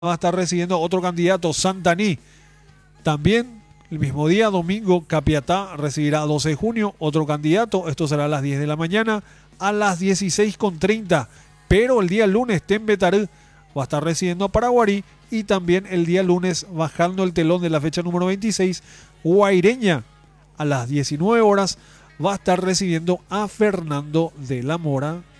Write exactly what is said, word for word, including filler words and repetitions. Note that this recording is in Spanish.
va a estar recibiendo otro candidato, Santaní. También el mismo día, domingo, Capiatá recibirá doce de junio otro candidato. Esto será a las diez de la mañana, a las dieciséis con treinta. Pero el día lunes, Tembetarú va a estar recibiendo a Paraguarí. Y también el día lunes, bajando el telón de la fecha número veintiséis, Guaireña a las diecinueve horas va a estar recibiendo a Fernando de la Mora.